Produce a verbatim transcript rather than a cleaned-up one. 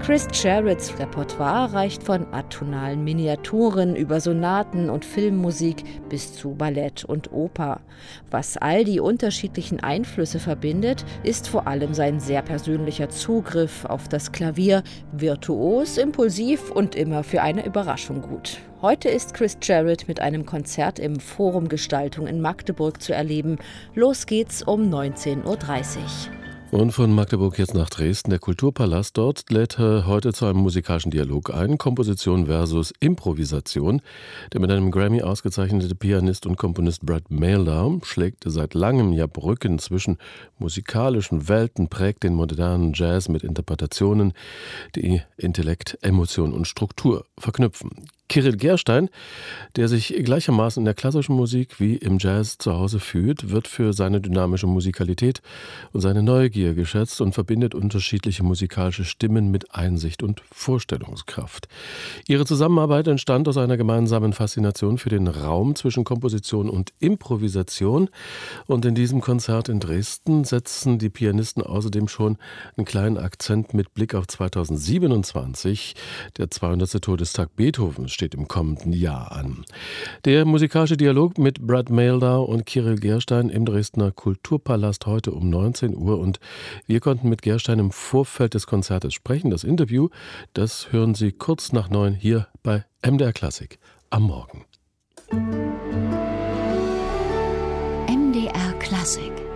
Chris Jarretts Repertoire reicht von atonalen Miniaturen über Sonaten und Filmmusik bis zu Ballett und Oper. Was all die unterschiedlichen Einflüsse verbindet, ist vor allem sein sehr persönlicher Zugriff auf das Klavier, virtuos, impulsiv und immer für eine Überraschung gut. Heute ist Chris Jarrett mit einem Konzert im Forum Gestaltung in Magdeburg zu erleben. Los geht's um neunzehn Uhr dreißig. Und von Magdeburg jetzt nach Dresden. Der Kulturpalast dort lädt heute zu einem musikalischen Dialog ein. Komposition versus Improvisation. Der mit einem Grammy ausgezeichnete Pianist und Komponist Brad Mehldau schlägt seit langem ja Brücken zwischen musikalischen Welten, prägt den modernen Jazz mit Interpretationen, die Intellekt, Emotion und Struktur verknüpfen. Kyrill Gerstein, der sich gleichermaßen in der klassischen Musik wie im Jazz zu Hause fühlt, wird für seine dynamische Musikalität und seine Neugier geschätzt und verbindet unterschiedliche musikalische Stimmen mit Einsicht und Vorstellungskraft. Ihre Zusammenarbeit entstand aus einer gemeinsamen Faszination für den Raum zwischen Komposition und Improvisation. Und in diesem Konzert in Dresden setzen die Pianisten außerdem schon einen kleinen Akzent mit Blick auf zweitausendsiebenundzwanzig. Der zweihundertste Todestag Beethovens steht im kommenden Jahr an. Der musikalische Dialog mit Brad Mehldau und Kyrill Gerstein im Dresdner Kulturpalast heute um neunzehn Uhr. Und wir konnten mit Gerstein im Vorfeld des Konzertes sprechen. Das Interview, das hören Sie kurz nach neun hier bei M D R Klassik am Morgen. M D R Klassik